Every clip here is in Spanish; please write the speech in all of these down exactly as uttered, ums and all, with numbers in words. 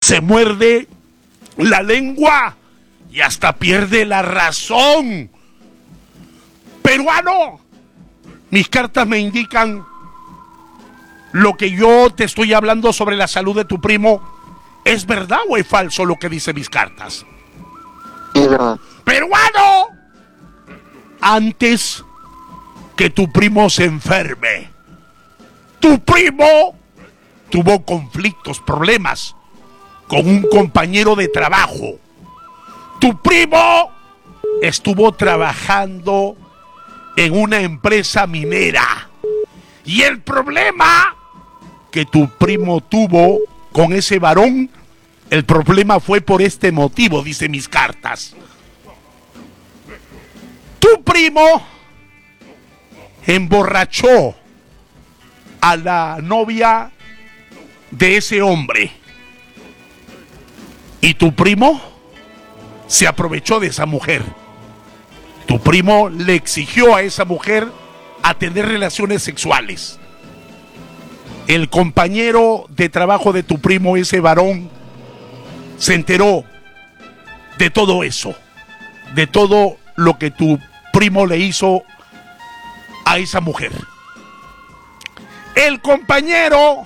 se muerde la lengua y hasta pierde la razón. Peruano, mis cartas me indican lo que yo te estoy hablando sobre la salud de tu primo. ¿Es verdad o es falso lo que dicen mis cartas? Es verdad. Peruano, antes que tu primo se enferme, tu primo tuvo conflictos, problemas con un compañero de trabajo. Tu primo estuvo trabajando en una empresa minera. Y el problema que tu primo tuvo con ese varón, el problema fue por este motivo, dice mis cartas. Tu primo emborrachó a la novia de ese hombre. Y tu primo se aprovechó de esa mujer. Tu primo le exigió a esa mujer a tener relaciones sexuales. El compañero de trabajo de tu primo, ese varón, se enteró de todo eso, de todo lo que tu primo le hizo a esa mujer. El compañero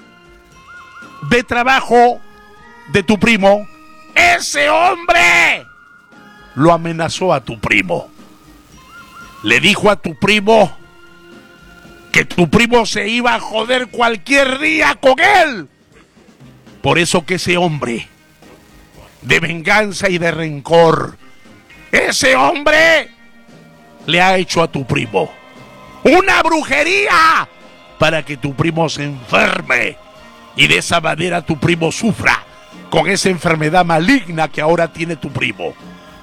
de trabajo de tu primo, ese hombre, lo amenazó a tu primo. Le dijo a tu primo que tu primo se iba a joder cualquier día con él. Por eso que ese hombre de venganza y de rencor, ese hombre le ha hecho a tu primo una brujería para que tu primo se enferme y de esa manera tu primo sufra con esa enfermedad maligna que ahora tiene tu primo.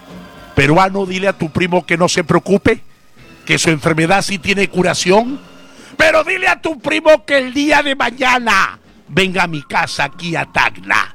Peruano, dile a tu primo que no se preocupe, que su enfermedad sí tiene curación, pero dile a tu primo que el día de mañana venga a mi casa aquí a Tacna.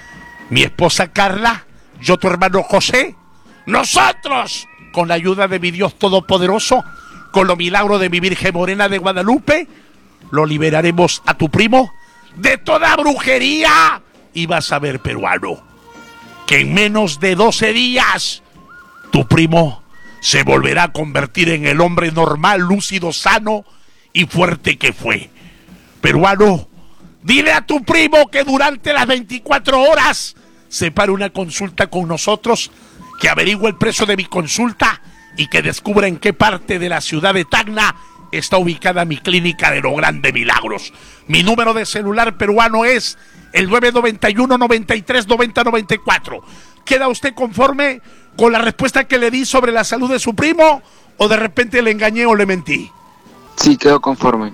Mi esposa Carla, yo tu hermano José, nosotros, con la ayuda de mi Dios Todopoderoso, con los milagros de mi Virgen Morena de Guadalupe, lo liberaremos a tu primo de toda brujería. Y vas a ver, peruano, que en menos de doce días tu primo se volverá a convertir en el hombre normal, lúcido, sano y fuerte que fue. Peruano, dile a tu primo que durante las veinticuatro horas separe una consulta con nosotros, que averigüe el precio de mi consulta y que descubra en qué parte de la ciudad de Tacna está ubicada mi clínica de los grandes milagros. Mi número de celular, peruano, es el nueve nueve uno, noventa y tres, noventa, noventa y cuatro. ¿Queda usted conforme con la respuesta que le di sobre la salud de su primo o de repente le engañé o le mentí? Sí, quedo conforme.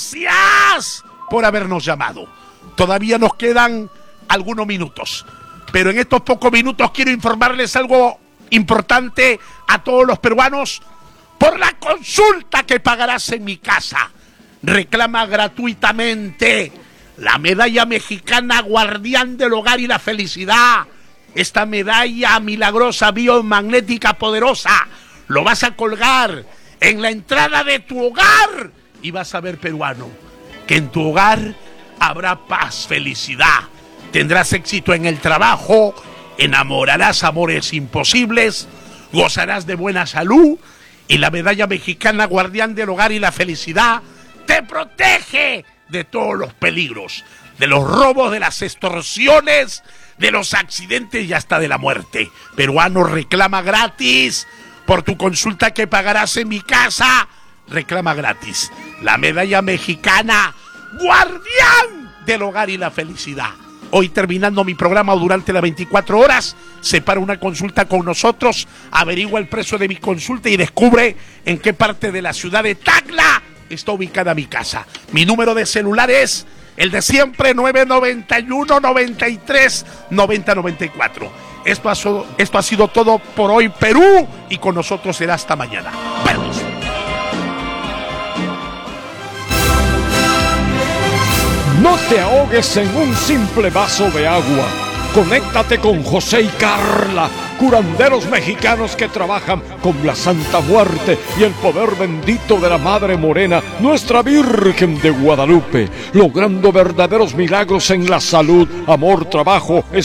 Gracias por habernos llamado. Todavía nos quedan algunos minutos, pero en estos pocos minutos quiero informarles algo importante a todos los peruanos. Por la consulta que pagarás en mi casa, reclama gratuitamente la medalla mexicana Guardián del Hogar y la Felicidad. Esta medalla milagrosa, biomagnética, poderosa, lo vas a colgar en la entrada de tu hogar y vas a ver, peruano, que en tu hogar habrá paz, felicidad, tendrás éxito en el trabajo, enamorarás amores imposibles, gozarás de buena salud y la medalla mexicana Guardián del Hogar y la Felicidad te protege de todos los peligros, de los robos, de las extorsiones, de los accidentes y hasta de la muerte. Peruano, reclama gratis por tu consulta que pagarás en mi casa. Reclama gratis la medalla mexicana Guardián del Hogar y la Felicidad. Hoy, terminando mi programa durante las veinticuatro horas, separa una consulta con nosotros, averigua el precio de mi consulta y descubre en qué parte de la ciudad de Tacna está ubicada mi casa. Mi número de celular es el de siempre, nueve nueve uno, noventa y tres, noventa, noventa y cuatro. Esto ha, esto ha sido todo por hoy, Perú, y con nosotros será hasta mañana. Permiso. No te ahogues en un simple vaso de agua. Conéctate con José y Carla, curanderos mexicanos que trabajan con la Santa Muerte y el poder bendito de la Madre Morena, nuestra Virgen de Guadalupe, logrando verdaderos milagros en la salud, amor, trabajo,